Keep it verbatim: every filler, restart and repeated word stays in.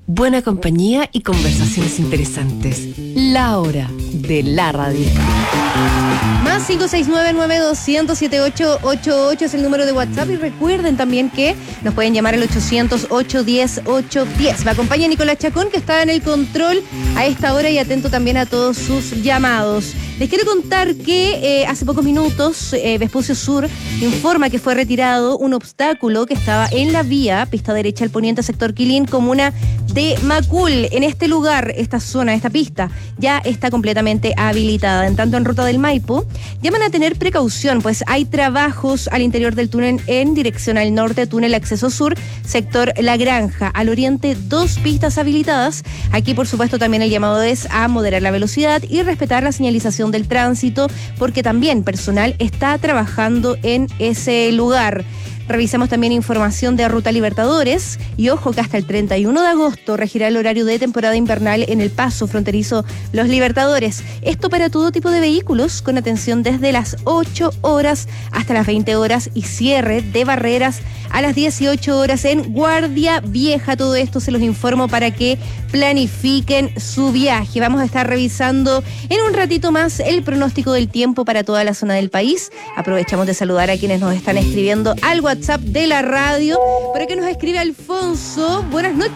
buena compañía y conversaciones interesantes. La hora de la radio. Más cinco seis nueve, nueve dos cero cero, siete ocho ocho ocho es el número de WhatsApp. Y recuerden también que nos pueden llamar al ochocientos, ochocientos diez, ochocientos diez. Me acompaña Nicolás Chacón, que está en el control a esta hora y atento también a todos sus llamados. Les quiero contar que eh, hace pocos minutos eh, Vespucio Sur informa que fue retirado un obstáculo que estaba en la vía, pista derecha al poniente, sector Quilín, comuna de Macul. En este lugar, esta zona, esta pista, ya está completamente habilitada. En tanto, en ruta del Maipo, llaman a tener precaución, pues hay trabajos al interior del túnel en dirección al norte, túnel acceso sur, sector La Granja. Al oriente, dos pistas habilitadas. Aquí, por supuesto, también el llamado es a moderar la velocidad y respetar la señalización del tránsito, porque también personal está trabajando en ese lugar. Revisamos también información de Ruta Libertadores y ojo que hasta el treinta y uno de agosto regirá el horario de temporada invernal en el paso fronterizo Los Libertadores. Esto para todo tipo de vehículos, con atención desde las ocho horas hasta las veinte horas y cierre de barreras a las dieciocho horas en Guardia Vieja. Todo esto se los informo para que planifiquen su viaje. Vamos a estar revisando en un ratito más el pronóstico del tiempo para toda la zona del país. Aprovechamos de saludar a quienes nos están escribiendo al WhatsApp de la radio. Por aquí nos escribe Alfonso. Buenas noches.